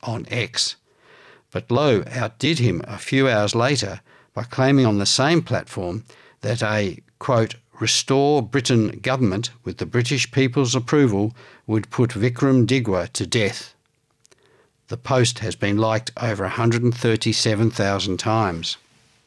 on X. But Lowe outdid him a few hours later by claiming on the same platform that a, quote, Restore Britain government with the British people's approval would put Vikram Digwa to death. The post has been liked over 137,000 times.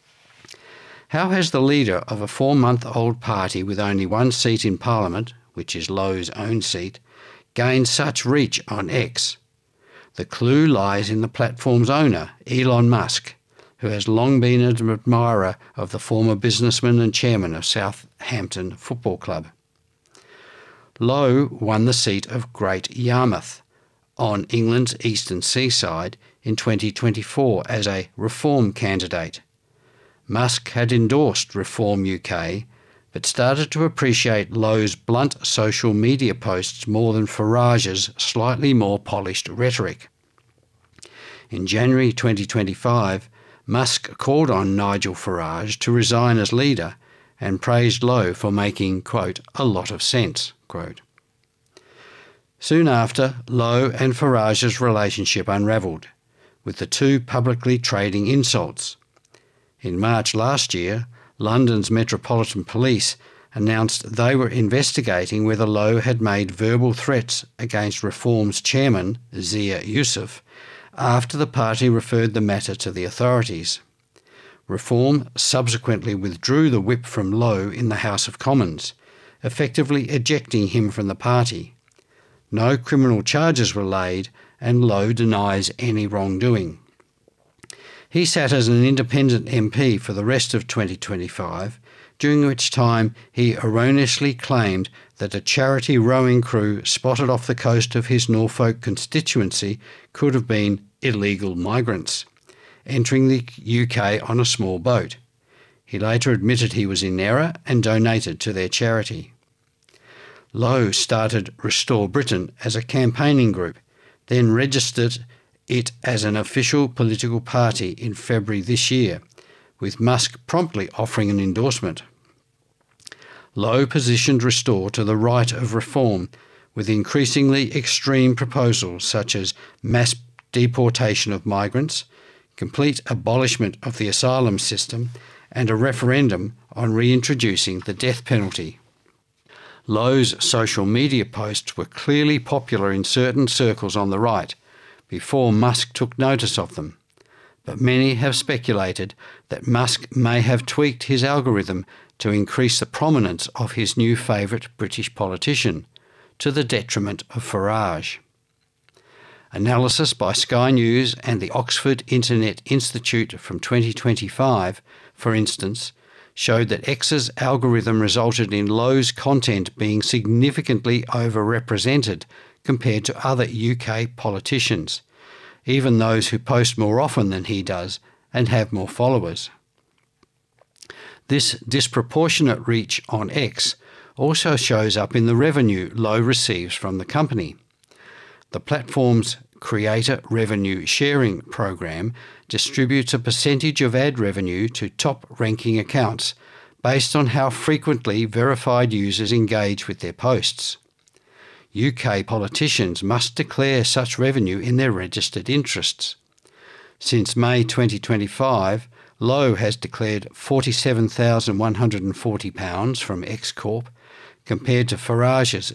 How has the leader of a 4-month-old party with only one seat in Parliament, which is Lowe's own seat, gained such reach on X? The clue lies in the platform's owner, Elon Musk, who has long been an admirer of the former businessman and chairman of Southampton Football Club. Lowe won the seat of Great Yarmouth on England's eastern seaside in 2024 as a Reform candidate. Musk had endorsed Reform UK, but started to appreciate Lowe's blunt social media posts more than Farage's slightly more polished rhetoric. In January 2025, Musk called on Nigel Farage to resign as leader and praised Lowe for making, quote, a lot of sense, quote. Soon after, Lowe and Farage's relationship unravelled, with the two publicly trading insults. In March last year, London's Metropolitan Police announced they were investigating whether Lowe had made verbal threats against Reform's chairman, Zia Yusuf, after the party referred the matter to the authorities. Reform subsequently withdrew the whip from Lowe in the House of Commons, effectively ejecting him from the party. No criminal charges were laid, and Lowe denies any wrongdoing. He sat as an independent MP for the rest of 2025, during which time he erroneously claimed that a charity rowing crew spotted off the coast of his Norfolk constituency could have been illegal migrants, entering the UK on a small boat. He later admitted he was in error and donated to their charity. Lowe started Restore Britain as a campaigning group, then registered it as an official political party in February this year, with Musk promptly offering an endorsement. Lowe positioned Restore to the right of reform, with increasingly extreme proposals such as mass deportation of migrants, complete abolishment of the asylum system, and a referendum on reintroducing the death penalty. Lowe's social media posts were clearly popular in certain circles on the right, before Musk took notice of them, but many have speculated that Musk may have tweaked his algorithm to increase the prominence of his new favourite British politician, to the detriment of Farage. Analysis by Sky News and the Oxford Internet Institute from 2025, for instance, showed that X's algorithm resulted in Lowe's content being significantly overrepresented compared to other UK politicians, even those who post more often than he does and have more followers. This disproportionate reach on X also shows up in the revenue Lowe receives from the company. The platform's Creator Revenue Sharing program distributes a percentage of ad revenue to top-ranking accounts based on how frequently verified users engage with their posts. UK politicians must declare such revenue in their registered interests. Since May 2025, Lowe has declared £47,140 from X Corp, compared to Farage's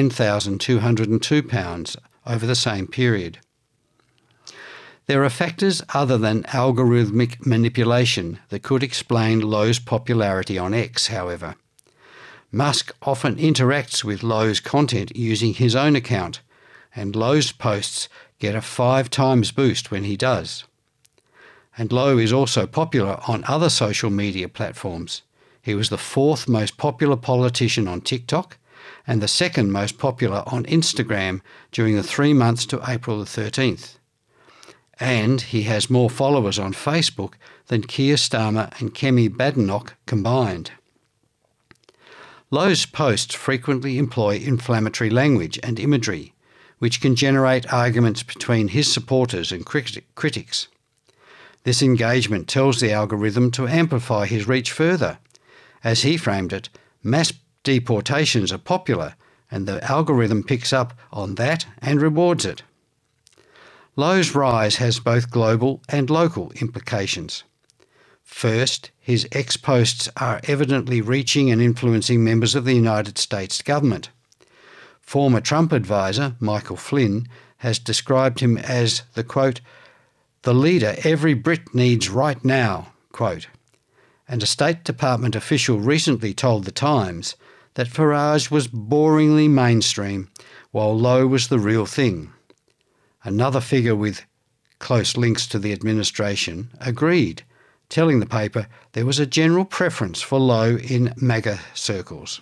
£10,202 over the same period. There are factors other than algorithmic manipulation that could explain Lowe's popularity on X, however. Musk often interacts with Lowe's content using his own account, and Lowe's posts get a 5 times boost when he does. And Lowe is also popular on other social media platforms. He was the 4th most popular politician on TikTok and the 2nd most popular on Instagram during the 3 months to April the 13th. And he has more followers on Facebook than Keir Starmer and Kemi Badenoch combined. Lowe's posts frequently employ inflammatory language and imagery, which can generate arguments between his supporters and critics. This engagement tells the algorithm to amplify his reach further. As he framed it, mass deportations are popular, and the algorithm picks up on that and rewards it. Lowe's rise has both global and local implications. First, his ex-posts are evidently reaching and influencing members of the United States government. Former Trump advisor Michael Flynn has described him as the, quote, the leader every Brit needs right now, quote. And a State Department official recently told The Times that Farage was boringly mainstream, while Lowe was the real thing. Another figure with close links to the administration agreed, telling the paper there was a general preference for Lowe in MAGA circles.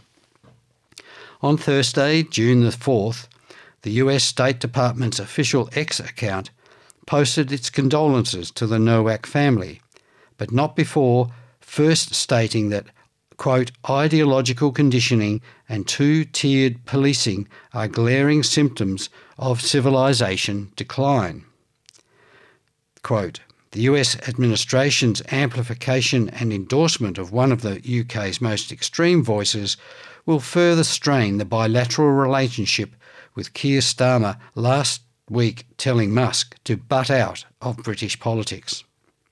On Thursday, June the 4th, the US State Department's official X account posted its condolences to the Nowak family, but not before first stating that, quote, ideological conditioning and two-tiered policing are glaring symptoms of civilization decline. Quote, the US administration's amplification and endorsement of one of the UK's most extreme voices will further strain the bilateral relationship, with Keir Starmer last week telling Musk to butt out of British politics.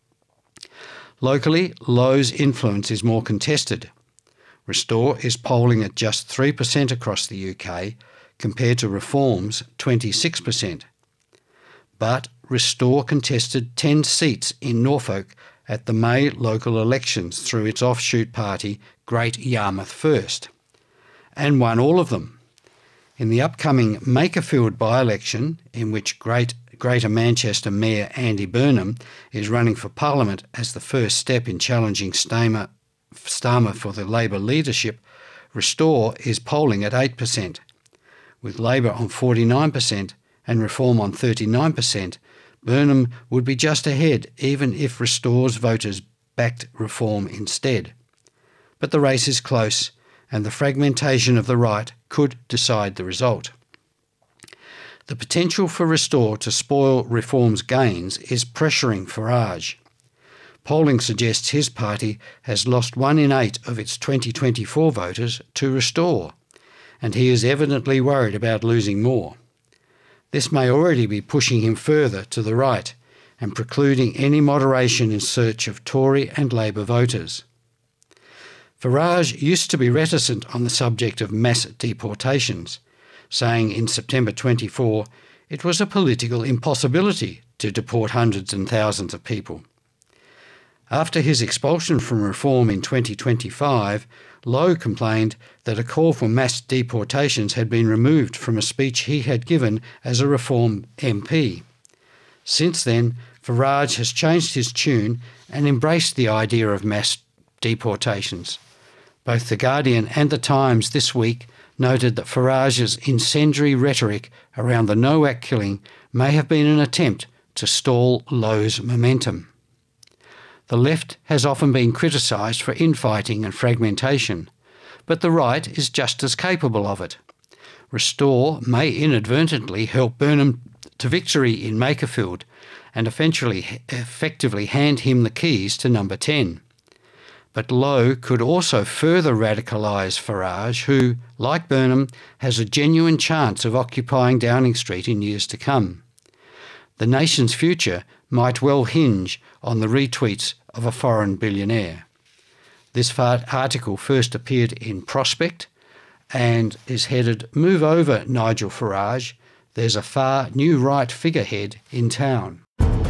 Locally, Lowe's influence is more contested. Restore is polling at just 3% across the UK, compared to Reform's 26%. But Restore contested 10 seats in Norfolk at the May local elections through its offshoot party Great Yarmouth First, and won all of them. In the upcoming Makerfield by-election, in which Greater Manchester Mayor Andy Burnham is running for Parliament as the first step in challenging Starmer for the Labor leadership, Restore is polling at 8%. With Labor on 49% and Reform on 39%, Burnham would be just ahead even if Restore's voters backed Reform instead. But the race is close, and the fragmentation of the right could decide the result. The potential for Restore to spoil Reform's gains is pressuring Farage. Polling suggests his party has lost 1 in 8 of its 2024 voters to Restore, and he is evidently worried about losing more. This may already be pushing him further to the right and precluding any moderation in search of Tory and Labor voters. Farage used to be reticent on the subject of mass deportations, saying in September 24 it was a political impossibility to deport hundreds and thousands of people. After his expulsion from Reform in 2025, Lowe complained that a call for mass deportations had been removed from a speech he had given as a Reform MP. Since then, Farage has changed his tune and embraced the idea of mass deportations. Both The Guardian and The Times this week noted that Farage's incendiary rhetoric around the Nowak killing may have been an attempt to stall Lowe's momentum. The left has often been criticised for infighting and fragmentation, but the right is just as capable of it. Restore may inadvertently help Burnham to victory in Makerfield and effectively hand him the keys to number 10. But Lowe could also further radicalise Farage, who, like Burnham, has a genuine chance of occupying Downing Street in years to come. The nation's future might well hinge on the retweets of a foreign billionaire. This article first appeared in Prospect and is headed, "Move over, Nigel Farage. There's a far new right figurehead in town."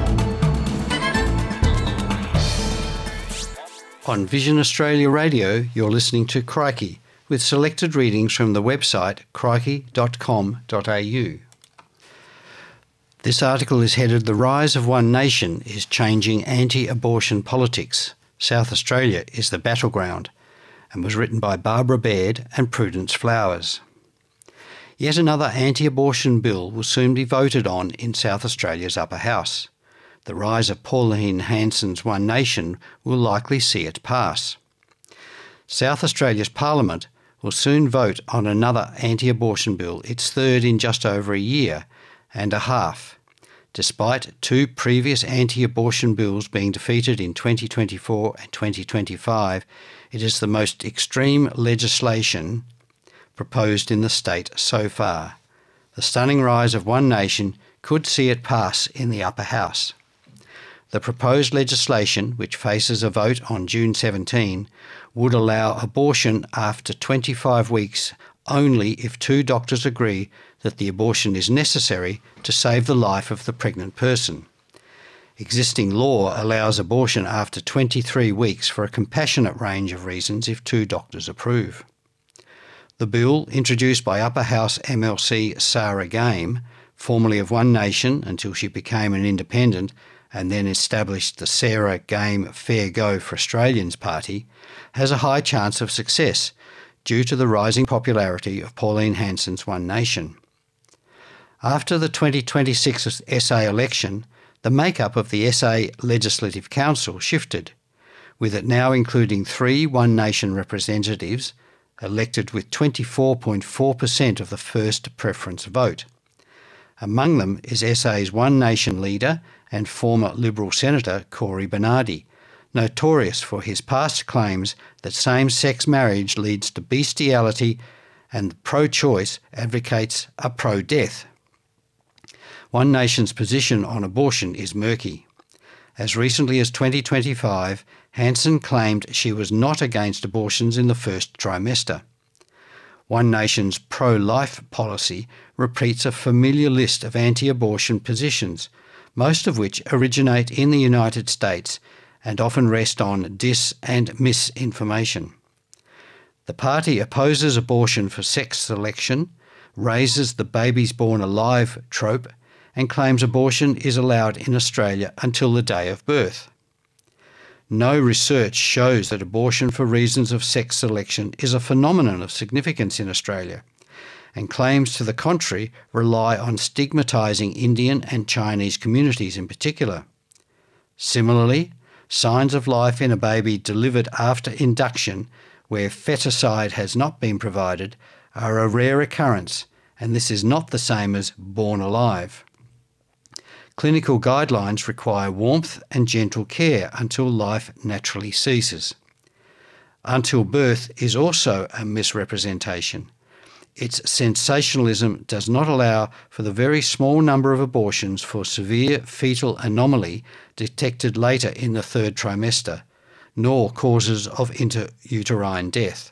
On Vision Australia Radio, you're listening to Crikey, with selected readings from the website crikey.com.au. This article is headed "The Rise of One Nation is Changing Anti-Abortion Politics. South Australia is the Battleground," and was written by Barbara Baird and Prudence Flowers. Yet another anti-abortion bill will soon be voted on in South Australia's upper house. The rise of Pauline Hanson's One Nation will likely see it pass. South Australia's Parliament will soon vote on another anti-abortion bill, its third in just over a year and a half. Despite 2 previous anti-abortion bills being defeated in 2024 and 2025, it is the most extreme legislation proposed in the state so far. The stunning rise of One Nation could see it pass in the upper house. The proposed legislation, which faces a vote on June 17, would allow abortion after 25 weeks only if 2 doctors agree that the abortion is necessary to save the life of the pregnant person. Existing law allows abortion after 23 weeks for a compassionate range of reasons if 2 doctors approve. The bill, introduced by Upper House MLC Sarah Game, formerly of One Nation until she became an independent and then established the Sarah Game Fair Go for Australians party, has a high chance of success due to the rising popularity of Pauline Hanson's One Nation. After the 2026 SA election, the makeup of the SA Legislative Council shifted, with it now including 3 One Nation representatives elected with 24.4% of the first preference vote. Among them is SA's One Nation leader and former Liberal Senator Cory Bernardi, notorious for his past claims that same-sex marriage leads to bestiality and pro-choice advocates are pro-death. One Nation's position on abortion is murky. As recently as 2025, Hanson claimed she was not against abortions in the first trimester. One Nation's pro-life policy repeats a familiar list of anti-abortion positions, most of which originate in the United States and often rest on dis- and misinformation. The party opposes abortion for sex selection, raises the babies born alive trope, and claims abortion is allowed in Australia until the day of birth. No research shows that abortion for reasons of sex selection is a phenomenon of significance in Australia, and claims to the contrary rely on stigmatising Indian and Chinese communities in particular. Similarly, signs of life in a baby delivered after induction, where feticide has not been provided, are a rare occurrence, and this is not the same as born alive. Clinical guidelines require warmth and gentle care until life naturally ceases. Until birth is also a misrepresentation. Its sensationalism does not allow for the very small number of abortions for severe fetal anomaly detected later in the 3rd trimester, nor causes of intrauterine death.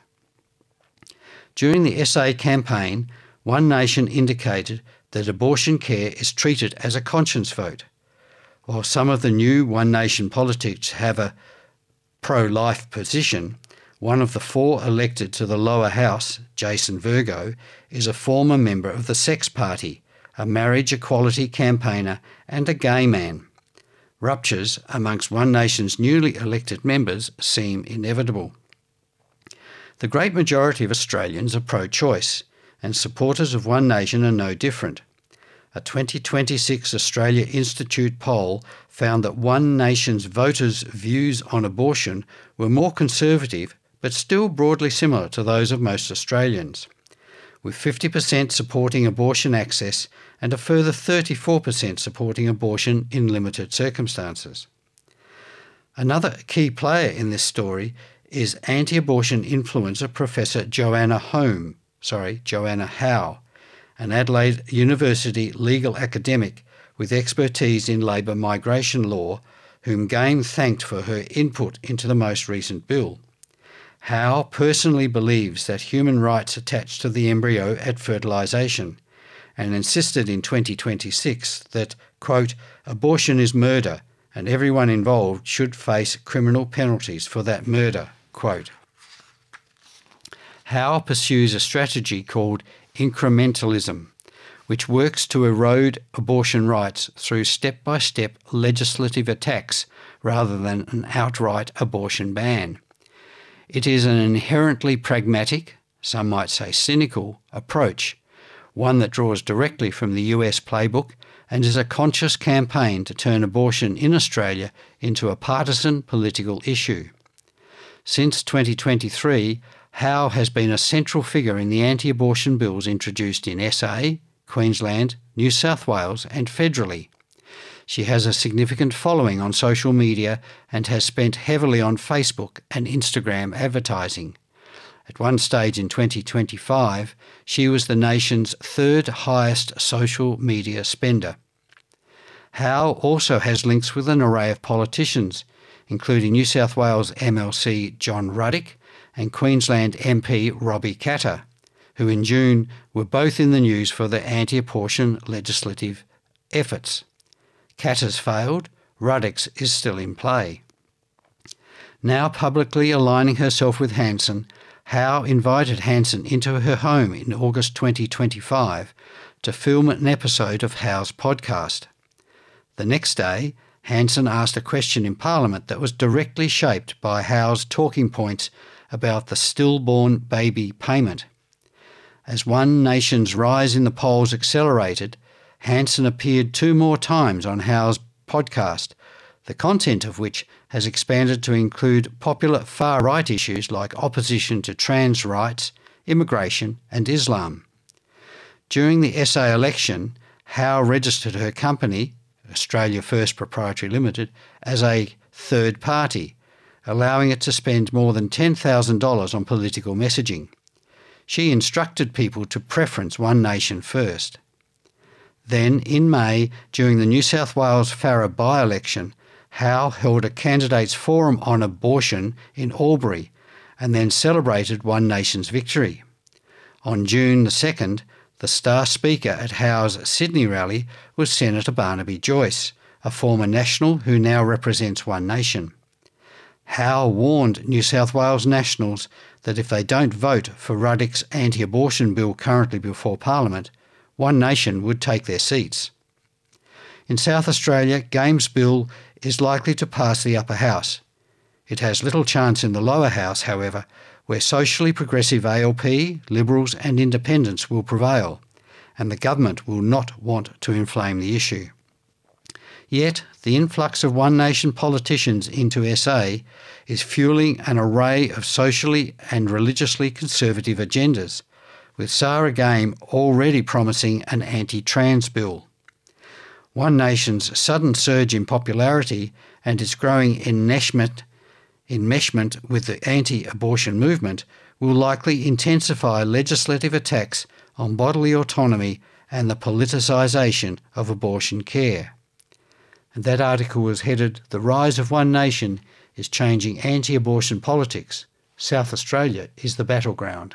During the SA campaign, One Nation indicated that abortion care is treated as a conscience vote. While some of the new One Nation politics have a pro-life position, one of the 4 elected to the lower house, Jason Virgo, is a former member of the Sex Party, a marriage equality campaigner and a gay man. Ruptures amongst One Nation's newly elected members seem inevitable. The great majority of Australians are pro-choice, and supporters of One Nation are no different. A 2026 Australia Institute poll found that One Nation's voters' views on abortion were more conservative but still broadly similar to those of most Australians, with 50% supporting abortion access and a further 34% supporting abortion in limited circumstances. Another key player in this story is anti-abortion influencer Professor Joanna Howe, an Adelaide University legal academic with expertise in labour migration law, whom Game thanked for her input into the most recent bill. Howe personally believes that human rights attach to the embryo at fertilisation, and insisted in 2026 that, quote, abortion is murder and everyone involved should face criminal penalties for that murder, quote. Howe pursues a strategy called incrementalism, which works to erode abortion rights through step-by-step legislative attacks rather than an outright abortion ban. It is an inherently pragmatic, some might say cynical, approach, one that draws directly from the US playbook and is a conscious campaign to turn abortion in Australia into a partisan political issue. Since 2023, Howe has been a central figure in the anti-abortion bills introduced in SA, Queensland, New South Wales and federally. She has a significant following on social media and has spent heavily on Facebook and Instagram advertising. At one stage in 2025, she was the nation's 3rd highest social media spender. Howe also has links with an array of politicians, including New South Wales MLC John Ruddick and Queensland MP Robbie Katter, who in June were both in the news for their anti-abortion legislative efforts. Katter's failed, Ruddick's is still in play. Now publicly aligning herself with Hanson, Howe invited Hanson into her home in August 2025 to film an episode of Howe's podcast. The next day, Hanson asked a question in Parliament that was directly shaped by Howe's talking points about the stillborn baby payment. As One Nation's rise in the polls accelerated, Hanson appeared 2 more times on Howe's podcast, the content of which has expanded to include popular far-right issues like opposition to trans rights, immigration and Islam. During the SA election, Howe registered her company, Australia First Proprietary Limited, as a third party, allowing it to spend more than $10,000 on political messaging. She instructed people to preference One Nation first. Then, in May, during the New South Wales Farrer by-election, Howe held a candidates' forum on abortion in Albury and then celebrated One Nation's victory. On June the 2nd, the star speaker at Howe's Sydney rally was Senator Barnaby Joyce, a former National who now represents One Nation. Howe warned New South Wales Nationals that if they don't vote for Ruddick's anti-abortion bill currently before Parliament, One Nation would take their seats. In South Australia, Games' bill is likely to pass the upper house. It has little chance in the lower house, however, where socially progressive ALP, Liberals and Independents will prevail, and the government will not want to inflame the issue. Yet, the influx of One Nation politicians into SA is fuelling an array of socially and religiously conservative agendas, with Sarah Game already promising an anti-trans bill. One Nation's sudden surge in popularity and its growing enmeshment with the anti-abortion movement will likely intensify legislative attacks on bodily autonomy and the politicisation of abortion care. And that article was headed, "The Rise of One Nation is Changing Anti-Abortion Politics. South Australia is the Battleground."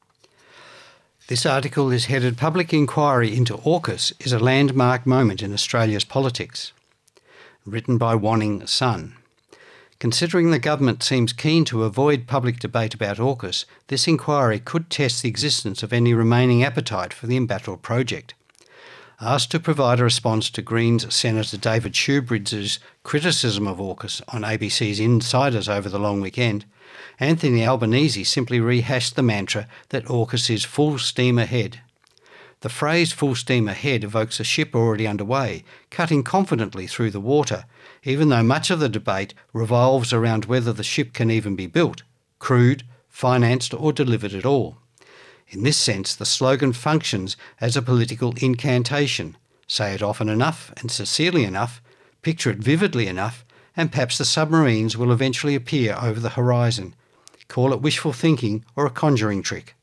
This article is headed "Public Inquiry into AUKUS is a Landmark Moment in Australia's Politics," written by Wanning Sun. Considering the government seems keen to avoid public debate about AUKUS, this inquiry could test the existence of any remaining appetite for the embattled project. Asked to provide a response to Greens Senator David Shoebridge's criticism of AUKUS on ABC's Insiders over the long weekend, Anthony Albanese simply rehashed the mantra that AUKUS is full steam ahead. The phrase full steam ahead evokes a ship already underway, cutting confidently through the water, even though much of the debate revolves around whether the ship can even be built, crewed, financed or delivered at all. In this sense, the slogan functions as a political incantation. Say it often enough and sincerely enough, picture it vividly enough, and perhaps the submarines will eventually appear over the horizon. Call it wishful thinking or a conjuring trick.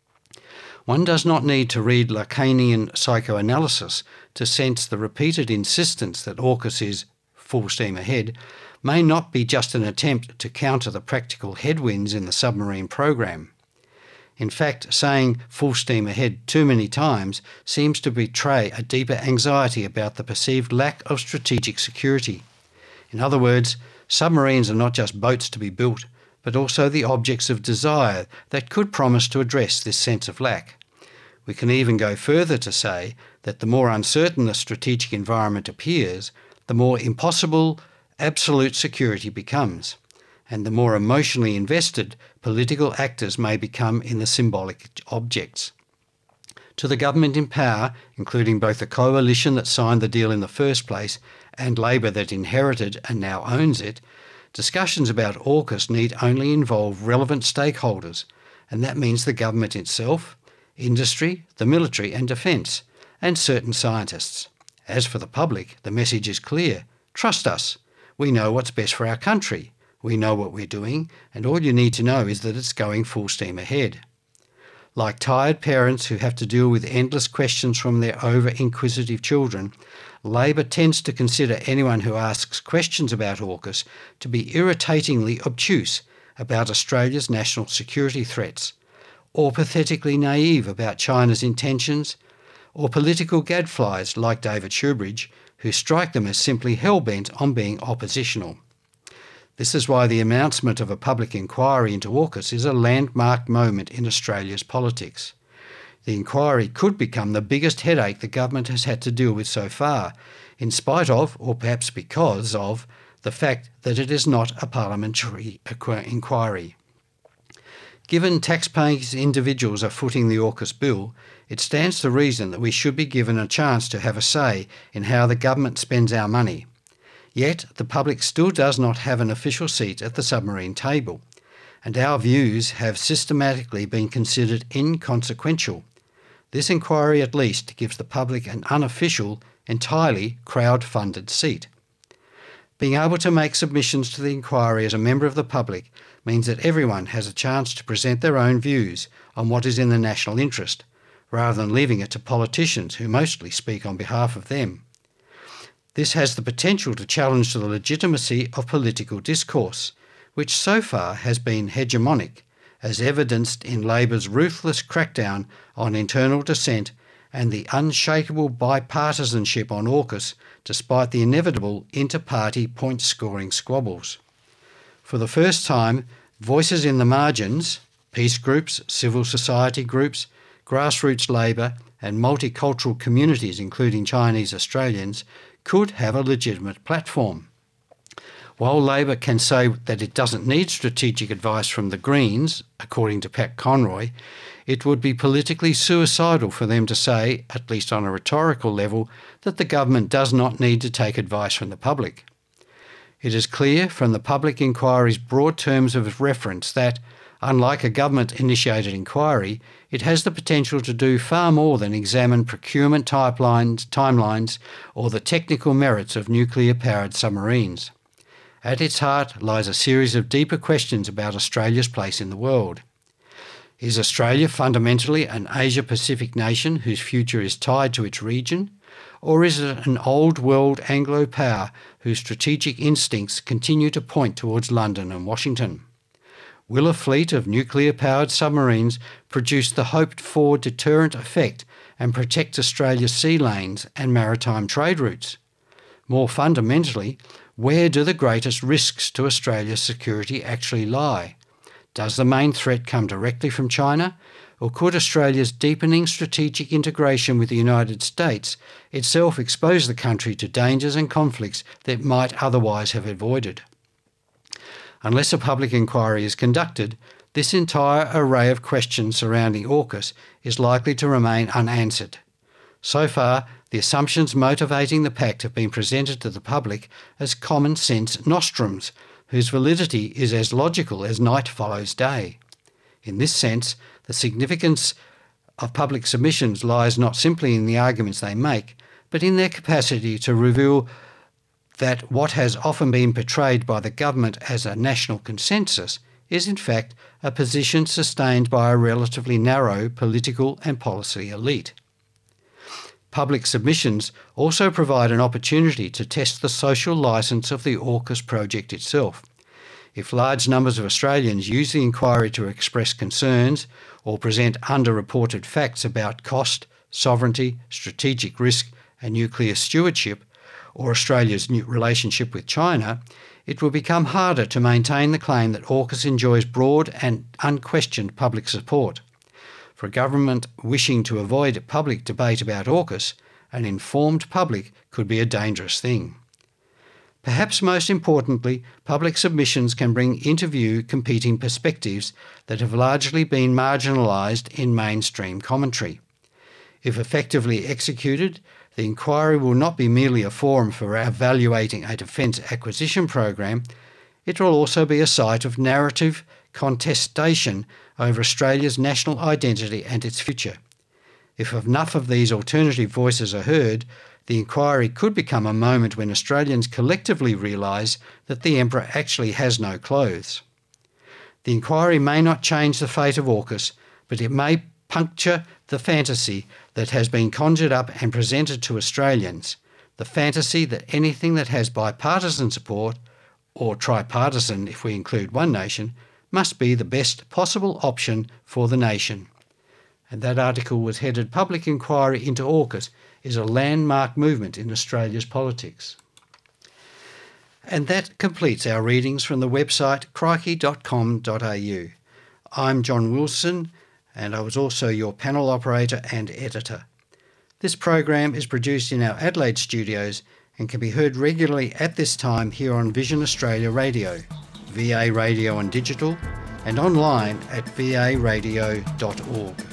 One does not need to read Lacanian psychoanalysis to sense the repeated insistence that AUKUS is full steam ahead may not be just an attempt to counter the practical headwinds in the submarine program. In fact, saying full steam ahead too many times seems to betray a deeper anxiety about the perceived lack of strategic security. In other words, submarines are not just boats to be built, but also the objects of desire that could promise to address this sense of lack. We can even go further to say that the more uncertain the strategic environment appears, the more impossible absolute security becomes, and the more emotionally invested political actors may become in the symbolic objects. To the government in power, including both the coalition that signed the deal in the first place and Labor that inherited and now owns it, discussions about AUKUS need only involve relevant stakeholders, and that means the government itself, industry, the military and defence, and certain scientists. As for the public, the message is clear. Trust us. We know what's best for our country. We know what we're doing, and all you need to know is that it's going full steam ahead. Like tired parents who have to deal with endless questions from their over-inquisitive children, Labor tends to consider anyone who asks questions about AUKUS to be irritatingly obtuse about Australia's national security threats, or pathetically naive about China's intentions, or political gadflies like David Shoebridge, who strike them as simply hell-bent on being oppositional. This is why the announcement of a public inquiry into AUKUS is a landmark moment in Australia's politics. The inquiry could become the biggest headache the government has had to deal with so far, in spite of, or perhaps because of, the fact that it is not a parliamentary inquiry. Given taxpaying individuals are footing the AUKUS bill, it stands to reason that we should be given a chance to have a say in how the government spends our money. Yet the public still does not have an official seat at the submarine table, and our views have systematically been considered inconsequential. This inquiry at least gives the public an unofficial, entirely crowd-funded seat. Being able to make submissions to the inquiry as a member of the public means that everyone has a chance to present their own views on what is in the national interest, rather than leaving it to politicians who mostly speak on behalf of them. This has the potential to challenge the legitimacy of political discourse, which so far has been hegemonic, as evidenced in Labor's ruthless crackdown on internal dissent and the unshakable bipartisanship on AUKUS, despite the inevitable inter-party point-scoring squabbles. For the first time, voices in the margins, peace groups, civil society groups, grassroots labour and multicultural communities, including Chinese Australians, could have a legitimate platform. While Labor can say that it doesn't need strategic advice from the Greens, according to Pat Conroy, it would be politically suicidal for them to say, at least on a rhetorical level, that the government does not need to take advice from the public. It is clear from the public inquiry's broad terms of reference that, unlike a government-initiated inquiry, it has the potential to do far more than examine procurement timelines or the technical merits of nuclear-powered submarines. At its heart lies a series of deeper questions about Australia's place in the world. Is Australia fundamentally an Asia-Pacific nation whose future is tied to its region? Or is it an old-world Anglo power whose strategic instincts continue to point towards London and Washington? Will a fleet of nuclear-powered submarines produce the hoped-for deterrent effect and protect Australia's sea lanes and maritime trade routes? More fundamentally, where do the greatest risks to Australia's security actually lie? Does the main threat come directly from China, or could Australia's deepening strategic integration with the United States itself expose the country to dangers and conflicts that might otherwise have avoided? Unless a public inquiry is conducted, this entire array of questions surrounding AUKUS is likely to remain unanswered. So far, the assumptions motivating the pact have been presented to the public as common-sense nostrums, whose validity is as logical as night follows day. In this sense, the significance of public submissions lies not simply in the arguments they make, but in their capacity to reveal that what has often been portrayed by the government as a national consensus is in fact a position sustained by a relatively narrow political and policy elite. Public submissions also provide an opportunity to test the social licence of the AUKUS project itself. If large numbers of Australians use the inquiry to express concerns or present underreported facts about cost, sovereignty, strategic risk and nuclear stewardship, or Australia's new relationship with China, it will become harder to maintain the claim that AUKUS enjoys broad and unquestioned public support. For a government wishing to avoid public debate about AUKUS, an informed public could be a dangerous thing. Perhaps most importantly, public submissions can bring into view competing perspectives that have largely been marginalised in mainstream commentary. If effectively executed, the inquiry will not be merely a forum for evaluating a defence acquisition program, it will also be a site of narrative contestation over Australia's national identity and its future. If enough of these alternative voices are heard, the inquiry could become a moment when Australians collectively realise that the Emperor actually has no clothes. The inquiry may not change the fate of AUKUS, but it may puncture the fantasy that has been conjured up and presented to Australians, the fantasy that anything that has bipartisan support, or tripartisan if we include one nation, must be the best possible option for the nation. And that article was headed Public Inquiry into AUKUS is a landmark movement in Australia's politics. And that completes our readings from the website crikey.com.au. I'm John Wilson, and I was also your panel operator and editor. This program is produced in our Adelaide studios and can be heard regularly at this time here on Vision Australia Radio, VA Radio and Digital, and online at varadio.org.